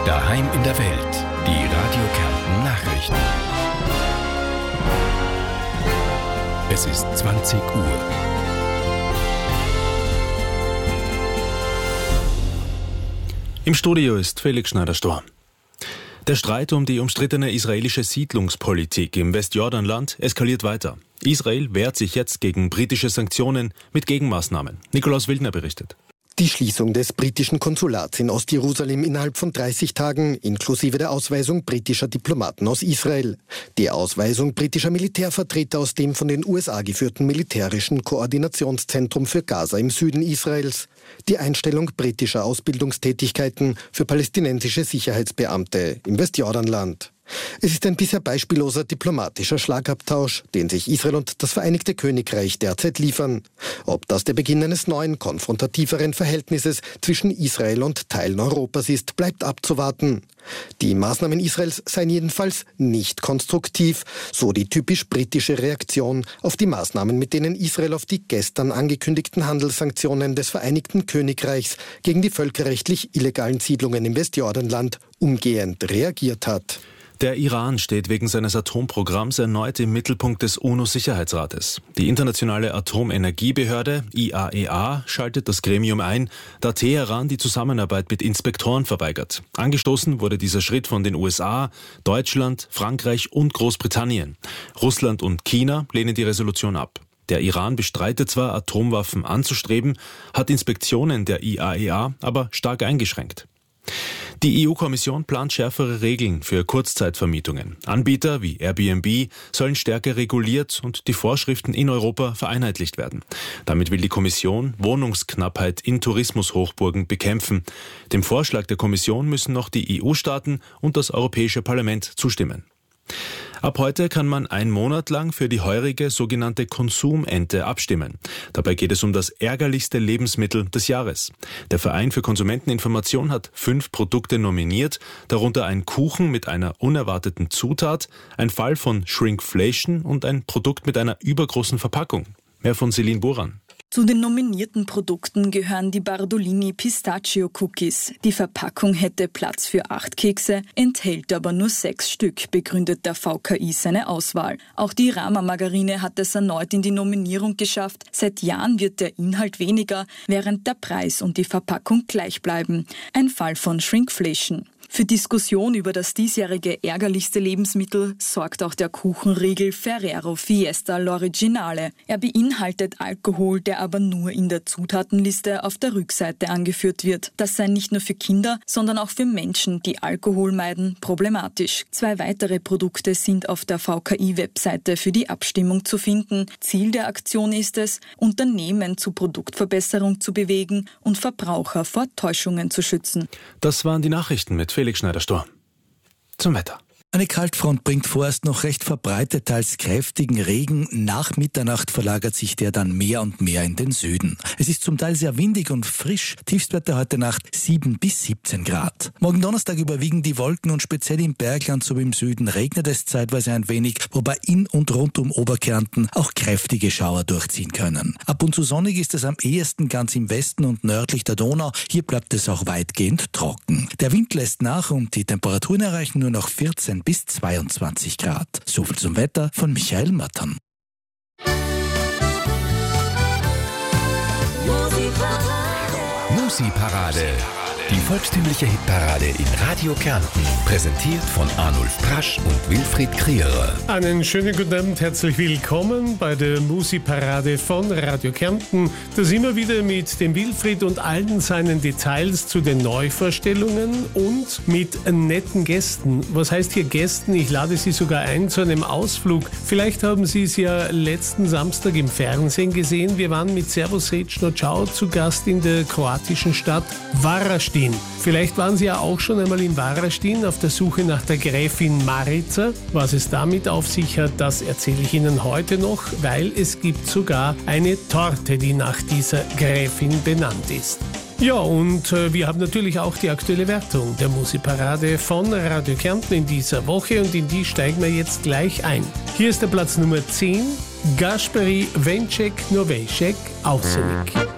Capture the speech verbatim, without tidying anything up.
Daheim in der Welt. Die Radio Kärnten Nachrichten. Es ist zwanzig Uhr. Im Studio ist Felix Schneider-Storr. Der Streit um die umstrittene israelische Siedlungspolitik im Westjordanland eskaliert weiter. Israel wehrt sich jetzt gegen britische Sanktionen mit Gegenmaßnahmen. Nikolaus Wildner berichtet. Die Schließung des britischen Konsulats in Ostjerusalem innerhalb von dreißig Tagen, inklusive der Ausweisung britischer Diplomaten aus Israel. Die Ausweisung britischer Militärvertreter aus dem von den U S A geführten militärischen Koordinationszentrum für Gaza im Süden Israels. Die Einstellung britischer Ausbildungstätigkeiten für palästinensische Sicherheitsbeamte im Westjordanland. Es ist ein bisher beispielloser diplomatischer Schlagabtausch, den sich Israel und das Vereinigte Königreich derzeit liefern. Ob das der Beginn eines neuen, konfrontativeren Verhältnisses zwischen Israel und Teilen Europas ist, bleibt abzuwarten. Die Maßnahmen Israels seien jedenfalls nicht konstruktiv, so die typisch britische Reaktion auf die Maßnahmen, mit denen Israel auf die gestern angekündigten Handelssanktionen des Vereinigten Königreichs gegen die völkerrechtlich illegalen Siedlungen im Westjordanland umgehend reagiert hat. Der Iran steht wegen seines Atomprogramms erneut im Mittelpunkt des UNO-Sicherheitsrates. Die internationale Atomenergiebehörde I A E A schaltet das Gremium ein, da Teheran die Zusammenarbeit mit Inspektoren verweigert. Angestoßen wurde dieser Schritt von den U S A, Deutschland, Frankreich und Großbritannien. Russland und China lehnen die Resolution ab. Der Iran bestreitet zwar, Atomwaffen anzustreben, hat Inspektionen der I A E A aber stark eingeschränkt. Die E U-Kommission plant schärfere Regeln für Kurzzeitvermietungen. Anbieter wie Airbnb sollen stärker reguliert und die Vorschriften in Europa vereinheitlicht werden. Damit will die Kommission Wohnungsknappheit in Tourismushochburgen bekämpfen. Dem Vorschlag der Kommission müssen noch die E U-Staaten und das Europäische Parlament zustimmen. Ab heute kann man einen Monat lang für die heurige sogenannte Konsumente abstimmen. Dabei geht es um das ärgerlichste Lebensmittel des Jahres. Der Verein für Konsumenteninformation hat fünf Produkte nominiert, darunter ein Kuchen mit einer unerwarteten Zutat, ein Fall von Shrinkflation und ein Produkt mit einer übergroßen Verpackung. Mehr von Celine Buran. Zu den nominierten Produkten gehören die Bardolini Pistachio Cookies. Die Verpackung hätte Platz für acht Kekse, enthält aber nur sechs Stück, begründet der V K I seine Auswahl. Auch die Rama Margarine hat es erneut in die Nominierung geschafft. Seit Jahren wird der Inhalt weniger, während der Preis und die Verpackung gleich bleiben. Ein Fall von Shrinkflation. Für Diskussion über das diesjährige ärgerlichste Lebensmittel sorgt auch der Kuchenriegel Ferrero Fiesta L'Originale. Er beinhaltet Alkohol, der aber nur in der Zutatenliste auf der Rückseite angeführt wird. Das sei nicht nur für Kinder, sondern auch für Menschen, die Alkohol meiden, problematisch. Zwei weitere Produkte sind auf der V K I-Webseite für die Abstimmung zu finden. Ziel der Aktion ist es, Unternehmen zu Produktverbesserung zu bewegen und Verbraucher vor Täuschungen zu schützen. Das waren die Nachrichten mit Felix Schneider-Storr. Zum Wetter. Eine Kaltfront bringt vorerst noch recht verbreitet teils kräftigen Regen. Nach Mitternacht verlagert sich der dann mehr und mehr in den Süden. Es ist zum Teil sehr windig und frisch. Tiefstwerte heute Nacht sieben bis siebzehn Grad. Morgen Donnerstag überwiegen die Wolken und speziell im Bergland sowie im Süden regnet es zeitweise ein wenig, wobei in und rund um Oberkärnten auch kräftige Schauer durchziehen können. Ab und zu sonnig ist es am ehesten ganz im Westen und nördlich der Donau. Hier bleibt es auch weitgehend trocken. Der Wind lässt nach und die Temperaturen erreichen nur noch vierzehn bis zweiundzwanzig Grad. Soviel zum Wetter von Michael Mattern. Musi-Parade. Die volkstümliche Hitparade in Radio Kärnten. Präsentiert von Arnulf Prasch und Wilfried Krierer. Einen schönen guten Abend, herzlich willkommen bei der Musi-Parade von Radio Kärnten. Das immer wieder mit dem Wilfried und allen seinen Details zu den Neuvorstellungen und mit netten Gästen. Was heißt hier Gästen? Ich lade Sie sogar ein zu einem Ausflug. Vielleicht haben Sie es ja letzten Samstag im Fernsehen gesehen. Wir waren mit Servus Srećno Ciao zu Gast in der kroatischen Stadt Varaždin. Vielleicht waren Sie ja auch schon einmal in Varaždin auf der Suche nach der Gräfin Marica. Was es damit auf sich hat, das erzähle ich Ihnen heute noch, weil es gibt sogar eine Torte, die nach dieser Gräfin benannt ist. Ja, und äh, wir haben natürlich auch die aktuelle Wertung der Musi-Parade von Radio Kärnten in dieser Woche und in die steigen wir jetzt gleich ein. Hier ist der Platz Nummer zehn, Gasperi Vencek Novejšek, Aussenik.